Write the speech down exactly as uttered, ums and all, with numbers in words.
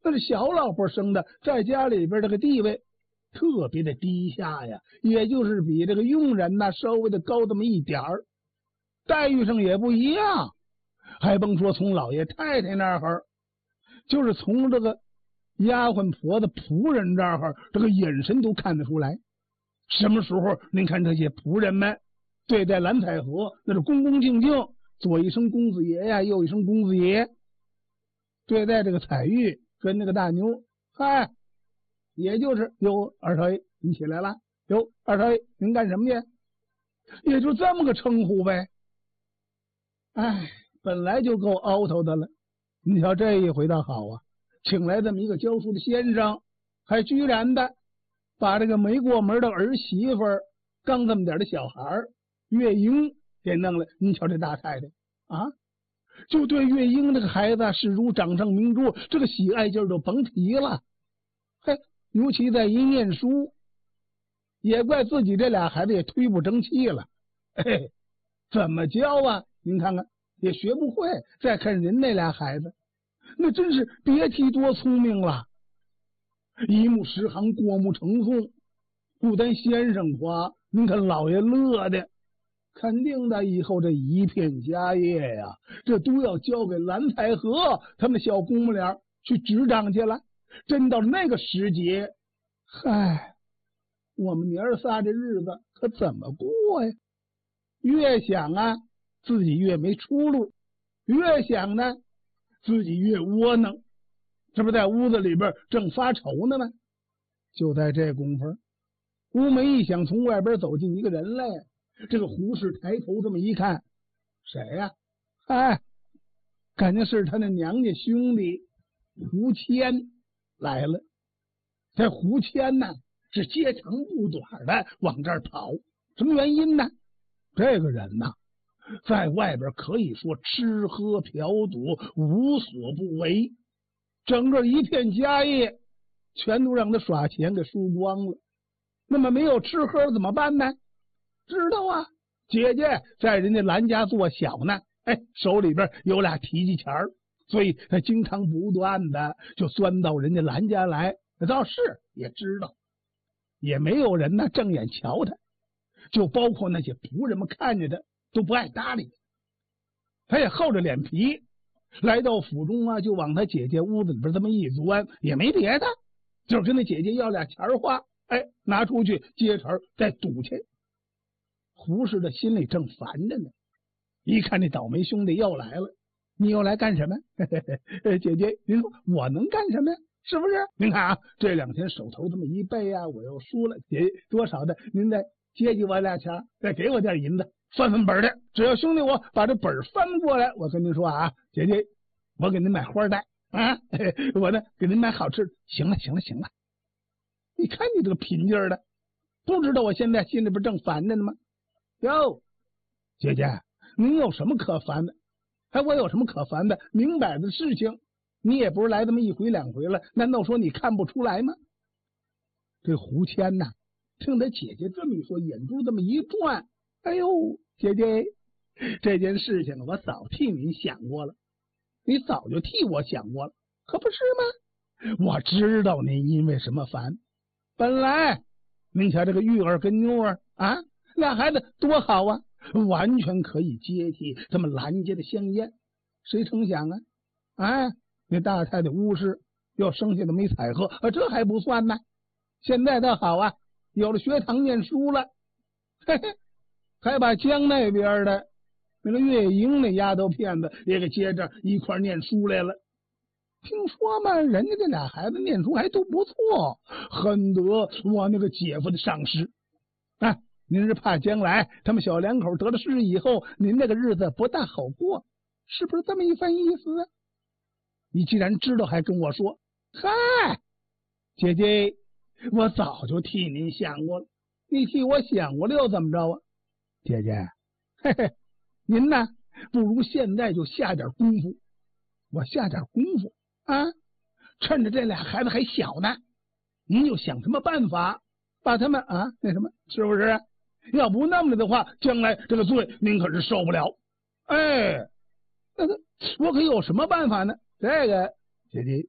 那是小老婆生的，在家里边这个地位特别的低下呀，也就是比这个佣人呐稍微的高这么一点儿，待遇上也不一样。还甭说从老爷太太那儿，就是从这个丫鬟婆子仆人这儿，这个眼神都看得出来。什么时候您看这些仆人们对待蓝采和那是恭恭敬敬，左一声公子爷呀，右一声公子爷。对待这个彩玉跟那个大妞，嗨，也就是哟二少爷你起来了，哟二少爷您干什么去，也就这么个称呼呗。哎，本来就够凹头的了，你瞧这一回倒好啊，请来这么一个教书的先生，还居然的把这个没过门的儿媳妇儿，刚这么点的小孩月英给弄了。你瞧这大太太啊，就对月英这个孩子视如掌上明珠，这个喜爱劲儿就甭提了。嘿，尤其在一念书，也怪自己这俩孩子也忒不争气了。嘿，怎么教啊？您看看也学不会。再看人那俩孩子，那真是别提多聪明了，一目十行，过目成诵。不单先生夸，您看老爷乐的，肯定的，以后这一片家业呀，这都要交给蓝采和他们小姑母俩去执掌去了。真到那个时节，嗨，我们娘儿仨这日子可怎么过呀？越想啊，自己越没出路；越想呢，自己越窝囊。这不在屋子里边正发愁呢吗？就在这功夫，乌梅一想，从外边走进一个人来。这个胡氏抬头这么一看，谁呀、啊？哎，感情是他那娘家兄弟胡谦来了。这胡谦呢，是接长不短的往这儿跑，什么原因呢？这个人呐，在外边可以说吃喝嫖赌无所不为，整个一片家业全都让他耍钱给输光了。那么没有吃喝怎么办呢？知道啊，姐姐在人家蓝家做小呢，哎，手里边有俩提气钱儿，所以他经常不断的就钻到人家蓝家来。倒是也知道，也没有人呢正眼瞧他，就包括那些仆人们看见他都不爱搭理他。他也厚着脸皮来到府中啊，就往他姐姐屋子里边这么一钻，也没别的，就是跟那姐姐要俩钱花，哎，拿出去接茬再赌去。胡氏的心里正烦着呢，一看这倒霉兄弟又来了，你又来干什么？姐姐，您说我能干什么呀？是不是？您看啊，这两天手头这么一背啊，我又输了，姐多少的，您再接济我俩钱，再给我点银子，翻翻本的。只要兄弟我把这本翻过来，我跟您说啊，姐姐，我给您买花带啊，我呢给您买好吃的。行了，行了，行了，你看你这个贫劲儿的，不知道我现在心里边正烦着呢吗？哟，姐姐，您有什么可烦的？哎，我有什么可烦的？明摆的事情，你也不是来这么一回两回了，难道说你看不出来吗？这胡谦呐，听他姐姐这么一说，眼珠这么一转，哎呦，姐姐，这件事情我早替您想过了，你早就替我想过了，可不是吗？我知道您因为什么烦。本来您瞧这个玉儿跟妞儿啊，俩孩子多好啊，完全可以接替咱们蓝家的香烟。谁成想啊，哎，那大太太巫师又生下的没采喝啊，这还不算呢。现在倒好啊，有了学堂念书了，嘿嘿，还把江那边的那个月英那丫头片子也给接着一块念书来了。听说嘛，人家这俩孩子念书还都不错，很得我那个姐夫的赏识啊。您是怕将来他们小两口得了势以后，您那个日子不大好过，是不是这么一番意思啊？你既然知道还跟我说，嗨，姐姐，我早就替您想过了，你替我想过了又怎么着啊？姐姐，嘿嘿，您呢不如现在就下点功夫。我下点功夫啊，趁着这俩孩子还小呢，您就想什么办法把他们啊那什么，是不是？要不那么的话，将来这个罪您可是受不了。哎，那个我可有什么办法呢？这个姐姐